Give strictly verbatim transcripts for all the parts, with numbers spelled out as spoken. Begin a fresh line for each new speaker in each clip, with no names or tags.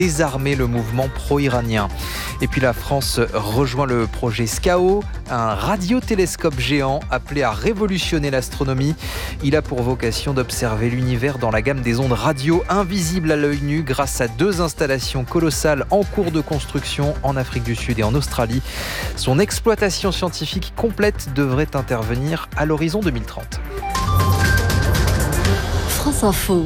désarmer le mouvement pro-iranien. Et puis la France rejoint le projet SCAO, un radiotélescope géant appelé à révolutionner l'astronomie. Il a pour vocation d'observer l'univers dans la gamme des ondes radio invisibles à l'œil nu grâce à deux installations colossales en cours de construction en Afrique du Sud et en Australie. Son exploitation scientifique complète devrait intervenir à l'horizon deux mille trente.
France Info.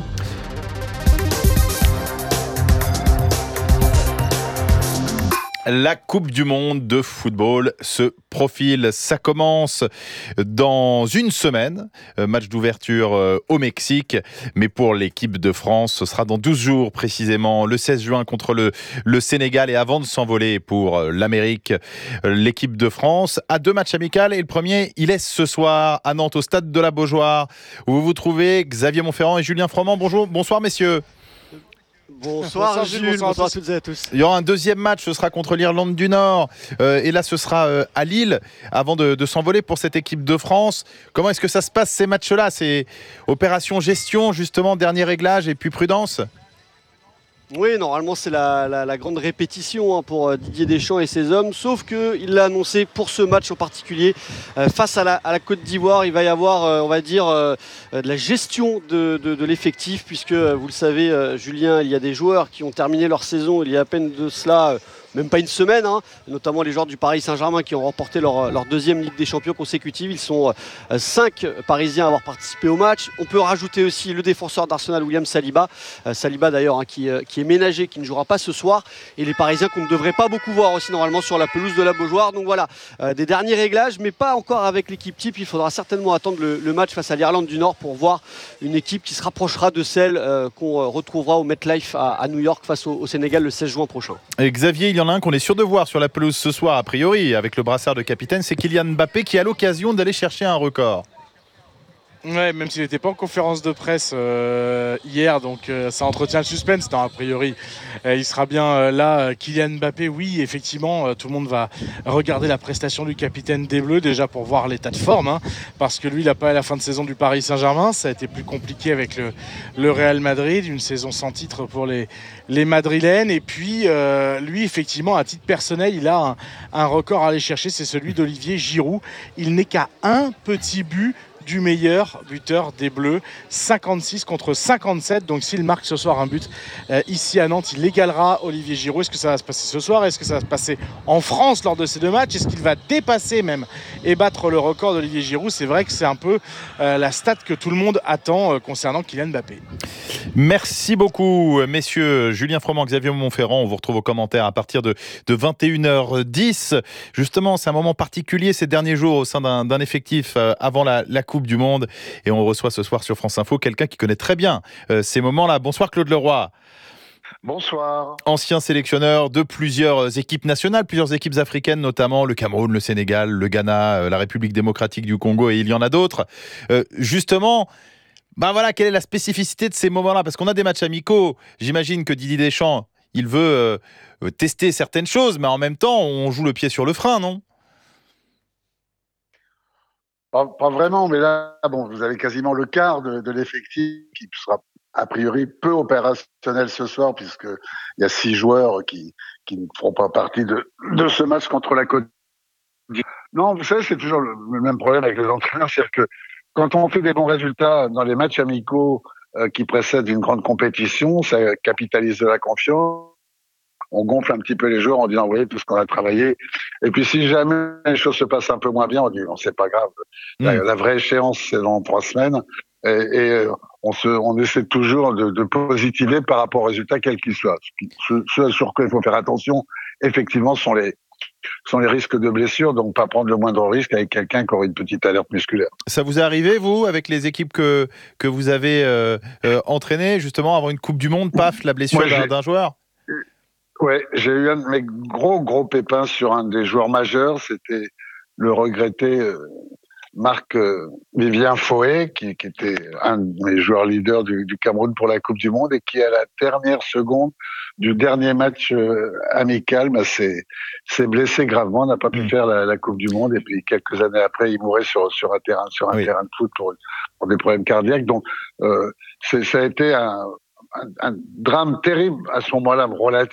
La Coupe du Monde de football se profile. Ça commence dans une semaine. Match d'ouverture au Mexique. Mais pour l'équipe de France, ce sera dans douze jours précisément. Le seize juin contre le, le Sénégal. Et avant de s'envoler pour l'Amérique, l'équipe de France a deux matchs amicaux. Et le premier, il est ce soir à Nantes, au stade de la Beaujoire, où vous vous trouvez Xavier Montferrand et Julien Froment. Bonjour, bonsoir messieurs.
Bonsoir, bonsoir Jules, bonsoir, bonsoir à toutes et à tous.
Il y aura un deuxième match, ce sera contre l'Irlande du Nord. Euh, et là, ce sera euh, à Lille, avant de, de s'envoler pour cette équipe de France. Comment est-ce que ça se passe, ces matchs-là ? C'est opération gestion, justement, dernier réglage et puis prudence ?
Oui, normalement c'est la, la, la grande répétition hein, pour Didier Deschamps et ses hommes, sauf qu'il l'a annoncé pour ce match en particulier. Euh, face à la, à la Côte d'Ivoire, il va y avoir, euh, on va dire, euh, de la gestion de, de, de l'effectif, puisque vous le savez, euh, Julien, il y a des joueurs qui ont terminé leur saison il y a à peine de cela, euh, même pas une semaine, hein, notamment les joueurs du Paris Saint-Germain qui ont remporté leur, leur deuxième Ligue des Champions consécutive. Ils sont euh, cinq Parisiens à avoir participé au match. On peut rajouter aussi le défenseur d'Arsenal, William Saliba. Euh, Saliba d'ailleurs, hein, qui, euh, qui est ménagé, qui ne jouera pas ce soir. Et les Parisiens qu'on ne devrait pas beaucoup voir aussi normalement sur la pelouse de la Beaujoire. Donc voilà, euh, des derniers réglages, mais pas encore avec l'équipe type. Il faudra certainement attendre le, le match face à l'Irlande du Nord pour voir une équipe qui se rapprochera de celle euh, qu'on euh, retrouvera au MetLife à, à New York face au, au Sénégal le seize juin prochain.
Et Xavier, il y en a un qu'on est sûr de voir sur la pelouse ce soir, a priori, avec le brassard de capitaine, c'est Kylian Mbappé qui a l'occasion d'aller chercher un record.
Ouais, même s'il n'était pas en conférence de presse euh, hier, donc euh, ça entretient le suspense. Non, a priori, euh, il sera bien euh, là. Kylian Mbappé, oui, effectivement, euh, tout le monde va regarder la prestation du capitaine des Bleus, déjà pour voir l'état de forme, hein, parce que lui, il n'a pas à la fin de saison du Paris Saint-Germain. Ça a été plus compliqué avec le, le Real Madrid, une saison sans titre pour les, les Madrilènes. Et puis, euh, lui, effectivement, à titre personnel, il a un, un record à aller chercher, c'est celui d'Olivier Giroud. Il n'est qu'à un petit but du meilleur buteur des Bleus, cinquante-six contre cinquante-sept. Donc s'il marque ce soir un but euh, ici à Nantes, il égalera Olivier Giroud. Est-ce que ça va se passer ce soir ? Est-ce que ça va se passer en France lors de ces deux matchs ? Est-ce qu'il va dépasser même et battre le record d'Olivier Giroud ? C'est vrai que c'est un peu euh, la stat que tout le monde attend euh, concernant Kylian Mbappé.
Merci beaucoup, messieurs. Julien Froment, Xavier Montferrand, on vous retrouve aux commentaires à partir de, de vingt et une heures dix. Justement, c'est un moment particulier ces derniers jours au sein d'un, d'un effectif euh, avant la, la Coupe du Monde. Et on reçoit ce soir sur France Info quelqu'un qui connaît très bien euh, ces moments-là. Bonsoir Claude Leroy.
Bonsoir.
Ancien sélectionneur de plusieurs équipes nationales, plusieurs équipes africaines, notamment le Cameroun, le Sénégal, le Ghana, euh, la République démocratique du Congo, et il y en a d'autres. Euh, justement, ben voilà, quelle est la spécificité de ces moments-là ? Parce qu'on a des matchs amicaux. J'imagine que Didier Deschamps, il veut euh, tester certaines choses, mais en même temps, on joue le pied sur le frein, non ?
Pas, pas vraiment, mais là, bon, vous avez quasiment le quart de, de l'effectif qui sera a priori peu opérationnel ce soir, puisqu'il y a six joueurs qui, qui ne feront pas partie de, de ce match contre la Côte d'Ivoire. Non, vous savez, c'est toujours le, le même problème avec les entraîneurs, c'est-à-dire que quand on fait des bons résultats dans les matchs amicaux euh, qui précèdent une grande compétition, ça capitalise de la confiance. On gonfle un petit peu les joueurs en disant, vous voyez, tout ce qu'on a travaillé. Et puis, si jamais les choses se passent un peu moins bien, on dit, non, c'est pas grave. Mmh. La, la vraie échéance, c'est dans trois semaines. Et, et on, se, on essaie toujours de, de positiver par rapport aux résultats, quels qu'ils soient. Ce, ce sur quoi il faut faire attention, effectivement, sont les, sont les risques de blessure, donc pas prendre le moindre risque avec quelqu'un qui aurait une petite alerte musculaire.
Ça vous est arrivé, vous, avec les équipes que, que vous avez euh, euh, entraînées, justement, avant une Coupe du Monde, paf, la blessure Moi, d'un, d'un joueur ?
Ouais, j'ai eu un de mes gros, gros pépins sur un des joueurs majeurs. C'était le regretté euh, Marc euh, Vivien Foé, qui, qui était un de mes joueurs leaders du, du Cameroun pour la Coupe du Monde et qui, à la dernière seconde du dernier match euh, amical, bah, s'est, s'est blessé gravement, n'a pas pu mmh. faire la, la Coupe du Monde. Et puis, quelques années après, il mourait sur, sur un terrain, sur un oui. terrain de foot pour, pour des problèmes cardiaques. Donc, euh, c'est, ça a été un, un, un drame terrible à ce moment-là, relatif.